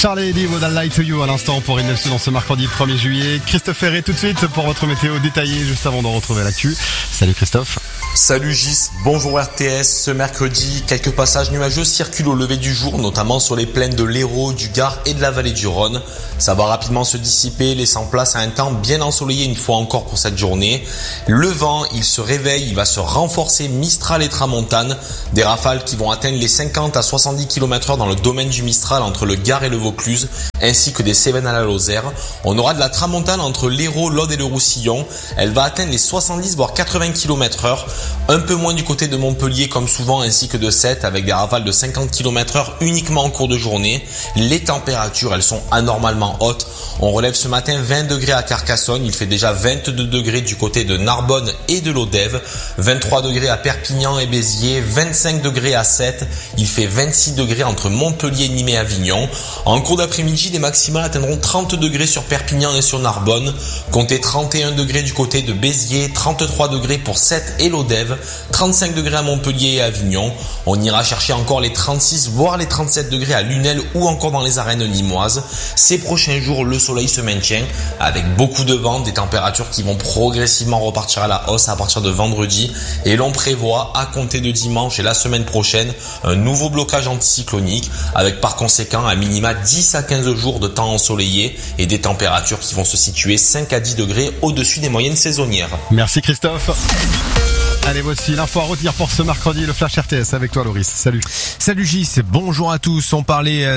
Charlie Eddy, Would I Lie to You à l'instant pour Inelsu dans ce mercredi 1er juillet. Christophe Ferré tout de suite pour votre météo détaillée juste avant de retrouver l'actu. Salut Christophe. Salut Gis, bonjour RTS. Ce mercredi, quelques passages nuageux circulent au lever du jour, notamment sur les plaines de l'Hérault, du Gard et de la vallée du Rhône. Ça va rapidement se dissiper, laissant place à un temps bien ensoleillé une fois encore pour cette journée. Le vent, il se réveille, il va se renforcer Mistral et Tramontane. Des rafales qui vont atteindre les 50 à 70 km/h dans le domaine du Mistral entre le Gard et le Vaucluse, ainsi que des Cévennes à la Lozère. On aura de la Tramontane entre l'Hérault, l'Aude et le Roussillon. Elle va atteindre les 70 voire 80 km/h. Un peu moins du côté de Montpellier comme souvent, ainsi que de Sète avec des rafales de 50 km/h uniquement en cours de journée. Les températures, elles sont anormalement hautes. On relève ce matin 20 degrés à Carcassonne, il fait déjà 22 degrés du côté de Narbonne et de l'Odève, 23 degrés à Perpignan et Béziers, 25 degrés à Sète, il fait 26 degrés entre Montpellier, Nîmes et Avignon. En cours d'après-midi, les maximales atteindront 30 degrés sur Perpignan et sur Narbonne, comptez 31 degrés du côté de Béziers, 33 degrés pour Sète et l'Odève, 35 degrés à Montpellier et Avignon. On ira chercher encore les 36 voire les 37 degrés à Lunel ou encore dans les arènes nîmoises. Ces prochains jours, le soleil se maintient avec beaucoup de vent, des températures qui vont progressivement repartir à la hausse à partir de vendredi, et l'on prévoit à compter de dimanche et la semaine prochaine un nouveau blocage anticyclonique avec par conséquent à minima 10 à 15 jours de temps ensoleillé et des températures qui vont se situer 5 à 10 degrés au-dessus des moyennes saisonnières. Merci Christophe. Allez, voici l'info à retenir pour ce mercredi, le Flash RTS avec toi Loris. Salut. Salut Gis, bonjour à tous. On parlait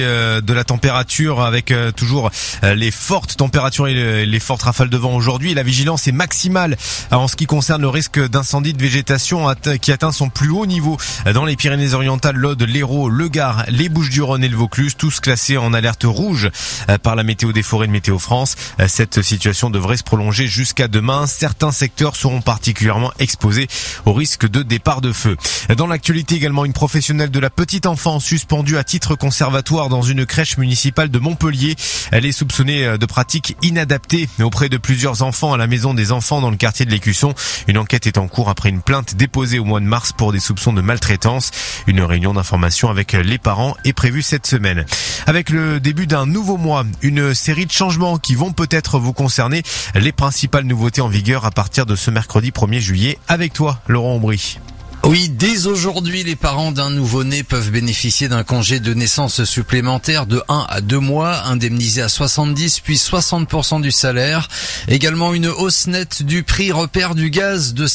de la température avec toujours les fortes températures et les fortes rafales de vent aujourd'hui. La vigilance est maximale en ce qui concerne le risque d'incendie de végétation qui atteint son plus haut niveau dans les Pyrénées-Orientales, l'Aude, l'Hérault, le Gard, les Bouches-du-Rhône et le Vaucluse, tous classés en alerte rouge par la météo des forêts de Météo France. Cette situation devrait se prolonger jusqu'à demain. Certains secteurs seront particulièrement exposés au risque de départ de feu. Dans l'actualité également, une professionnelle de la petite enfance suspendue à titre conservatoire dans une crèche municipale de Montpellier. Elle est soupçonnée de pratiques inadaptées auprès de plusieurs enfants à la maison des enfants dans le quartier de l'Écusson. Une enquête est en cours après une plainte déposée au mois de mars pour des soupçons de maltraitance. Une réunion d'information avec les parents est prévue cette semaine. Avec le début d'un nouveau mois, une série de changements qui vont peut-être vous concerner. Les principales nouveautés en vigueur à partir de ce mercredi 1er juillet. Avec toi, Laurent Aubry. Oui, dès aujourd'hui, les parents d'un nouveau-né peuvent bénéficier d'un congé de naissance supplémentaire de 1 à 2 mois, indemnisé à 70 puis 60% du salaire. Également une hausse nette du prix repère du gaz de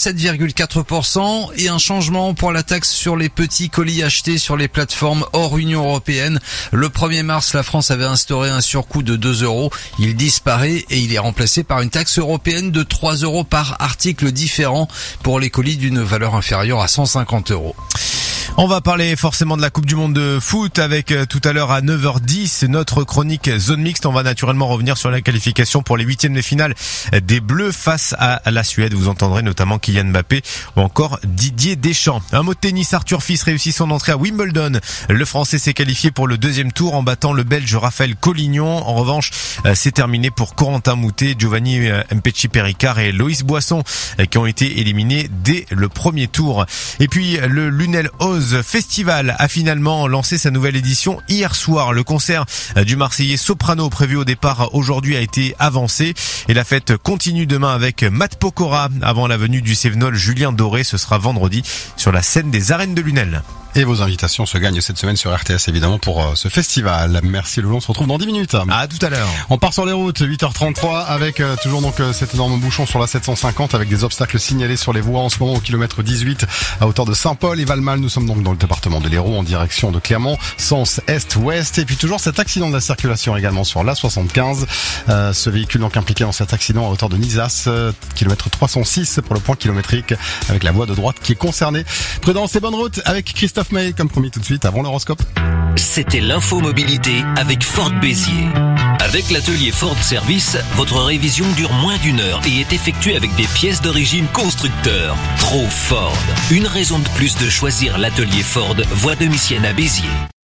7,4% et un changement pour la taxe sur les petits colis achetés sur les plateformes hors Union européenne. Le 1er mars, la France avait instauré un surcoût de 2 €. Il disparaît et il est remplacé par une taxe européenne de 3 € par article différent pour les colis d'une valeur inférieure à 150 €. On va parler forcément de la Coupe du Monde de foot avec tout à l'heure à 9h10 notre chronique zone mixte. On va naturellement revenir sur la qualification pour les huitièmes de finale des Bleus face à la Suède. Vous entendrez notamment Kylian Mbappé ou encore Didier Deschamps. Un mot de tennis, Arthur Fils réussit son entrée à Wimbledon. Le Français s'est qualifié pour le deuxième tour en battant le Belge Raphaël Collignon. En revanche, c'est terminé pour Corentin Moutet, Giovanni Mpetshi-Perricard et Loïs Boisson qui ont été éliminés dès le premier tour. Et puis le Lunel Oz Festival a finalement lancé sa nouvelle édition hier soir. Le concert du Marseillais Soprano prévu au départ aujourd'hui a été avancé et la fête continue demain avec Matt Pokora avant la venue du Cévenol Julien Doré. Ce sera vendredi sur la scène des arènes de Lunel. Et vos invitations se gagnent cette semaine sur RTS évidemment pour ce festival. Merci Loulon, on se retrouve dans 10 minutes. À tout à l'heure. On part sur les routes, 8h33 avec toujours donc cet énorme bouchon sur la 750 avec des obstacles signalés sur les voies en ce moment au kilomètre 18 à hauteur de Saint-Paul et Valmal. Nous sommes donc dans le département de l'Hérault en direction de Clermont, sens est-ouest. Et puis toujours cet accident de la circulation également sur la 75. Ce véhicule donc impliqué dans cet accident à hauteur de Nizas, kilomètre 306 pour le point kilométrique avec la voie de droite qui est concernée. Prudence et bonne route avec Christophe May, comme promis tout de suite avant l'horoscope. C'était l'info mobilité avec Ford Béziers. Avec l'atelier Ford Service, votre révision dure moins d'1 heure et est effectuée avec des pièces d'origine constructeur. Trop Ford. Une raison de plus de choisir l'atelier Ford, voie de Missienne à Béziers.